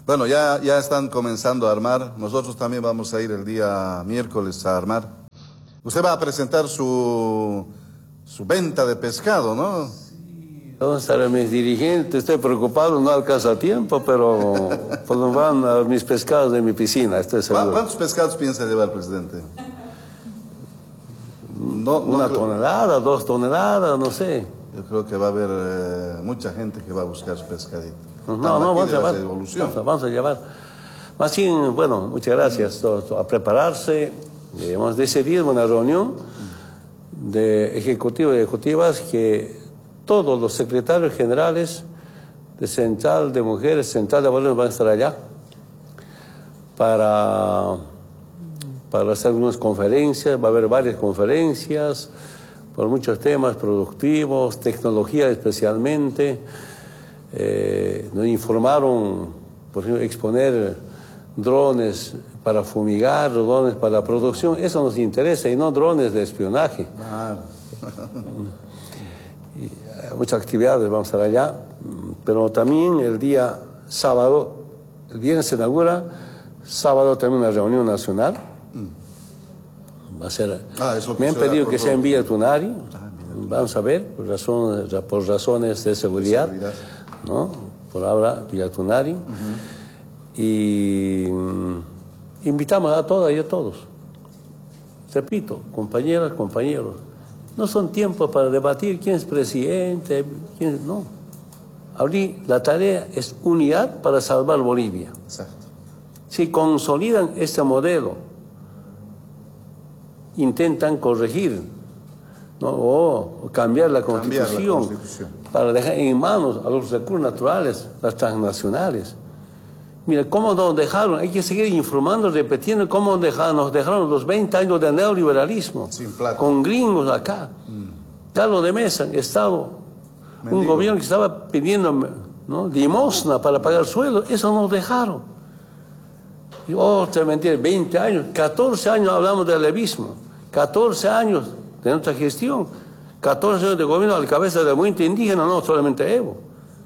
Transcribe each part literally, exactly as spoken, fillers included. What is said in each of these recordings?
Bueno, ya, ya están comenzando a armar. Nosotros también vamos a ir el día miércoles a armar. Usted va a presentar su, su venta de pescado, ¿no? ¿Dónde estarán mis dirigentes? Estoy preocupado, no alcanza tiempo, pero pues nos van a mis pescados de mi piscina, estoy seguro. ¿Cuántos pescados piensa llevar, presidente? No, Una creo... tonelada, dos toneladas, no sé. Yo creo que va a haber eh, mucha gente que va a buscar su pescadito. No, no, no vamos a llevar. Vamos a, vamos a llevar. Más bien, bueno, muchas gracias. Todo, todo, a prepararse. Eh, hemos decidido una reunión de ejecutivos y ejecutivas que todos los secretarios generales de Central de Mujeres, Central de Varones van a estar allá para, para hacer algunas conferencias. Va a haber varias conferencias por muchos temas productivos, tecnología especialmente. Eh, nos informaron, por ejemplo, exponer drones para fumigar, drones para la producción, eso nos interesa, y no drones de espionaje. Ah. Y, eh, muchas actividades, vamos a estar allá, pero también el día sábado, el viernes se inaugura, sábado también una reunión nacional. Va a ser, ah, es lo que me han pedido que sea en Villa Tunari, ah, vamos a ver, por razones, por razones de seguridad, de seguridad. ¿no? Por ahora Villa Tunari. Uh-huh. Y um, invitamos a todas y a todos. Repito, compañeras, compañeros, no son tiempos para debatir quién es presidente, quién no. Ahorita la tarea es unidad para salvar Bolivia. Exacto. Si consolidan este modelo, intentan corregir, ¿no? o cambiar la Constitución, cambiar la Constitución para dejar en manos a los recursos naturales, las transnacionales. Mira, ¿cómo nos dejaron? Hay que seguir informando, repitiendo cómo dejaron, nos dejaron los veinte años de neoliberalismo, sin plata, con gringos acá. Mm. Carlos de Mesa, Estado, Mendigo. Un gobierno que estaba pidiendo, ¿no?, limosna para pagar sueldo, eso nos dejaron. Y otra mentira, veinte años, catorce años hablamos del levismo, catorce años de nuestra gestión, catorce años de gobierno a la cabeza del movimiento indígena, no solamente Evo.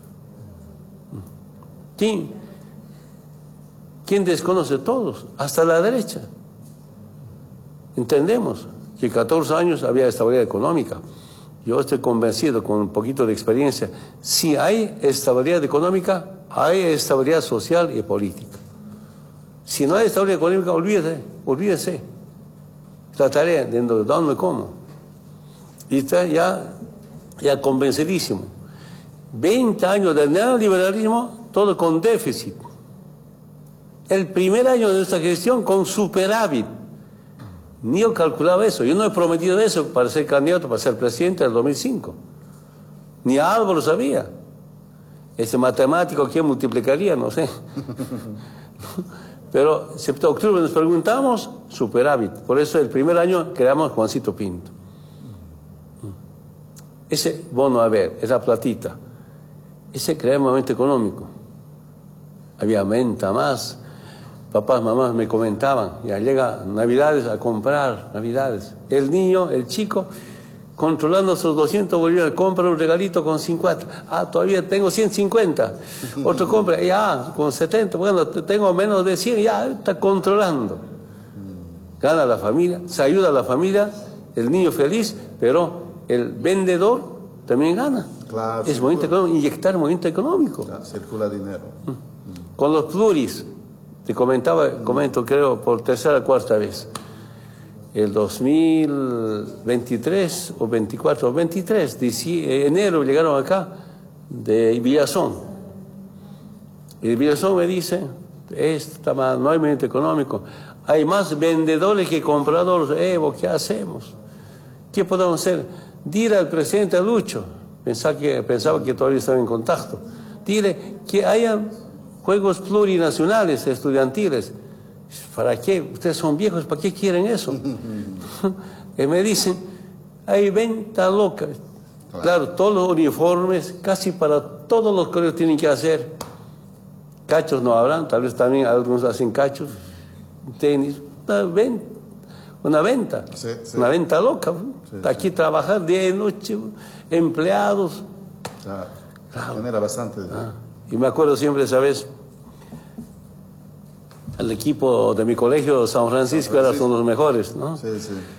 ¿Quién? ¿Quién desconoce todos? Hasta la derecha. Entendemos que catorce años había estabilidad económica. Yo estoy convencido, con un poquito de experiencia, si hay estabilidad económica, hay estabilidad social y política. Si no hay estabilidad económica, olvídese, olvídese. La tarea de dónde cómo. Y está ya, ya convencidísimo. veinte años de neoliberalismo, todo con déficit. El primer año de nuestra gestión con superávit. Ni yo calculaba eso. Yo no he prometido eso para ser candidato, para ser presidente del dos mil cinco. Ni Álvaro sabía. Ese matemático, ¿quién multiplicaría? No sé. Pero en septiembre, octubre nos preguntamos, superávit. Por eso el primer año creamos Juancito Pinto. Ese bono a ver, esa platita, ese creamos momento económico. Había venta más. Papás, mamás me comentaban, ya llega Navidades a comprar, Navidades. El niño, el chico, controlando sus doscientos bolivianos, compra un regalito con cincuenta. Ah, todavía tengo ciento cincuenta. Otro compra, ya, con setenta. Bueno, tengo menos de cien, ya, está controlando. Gana la familia, se ayuda a la familia, el niño feliz, pero el vendedor también gana. Claro, es movimiento económico, inyectar movimiento económico. Claro, circula dinero. Con los pluris. Te comentaba, comento creo por tercera o cuarta vez, el dos mil veintitrés o veinticuatro, veintitrés, de enero llegaron acá de Villazón. Y Villazón me dice, está mal, no hay movimiento económico, hay más vendedores que compradores. Evo, ¿qué hacemos? ¿Qué podemos hacer? Dile al presidente Lucho, pensaba que, pensaba que todavía estaba en contacto, dile que haya juegos plurinacionales estudiantiles. ¿Para qué? Ustedes son viejos, ¿para qué quieren eso? Y me dicen, hay venta loca. Claro. Claro, todos los uniformes, casi para todos los colegios tienen que hacer. Cachos no habrán, tal vez también algunos hacen cachos, tenis, una venta. Una venta, sí, sí. Una venta loca. Sí, aquí sí. Trabajar día y noche, empleados. Claro. Claro. Genera bastante. Ah. Y me acuerdo siempre esa vez, El equipo de mi colegio, San Francisco, era uno de los mejores, ¿no? Sí, sí.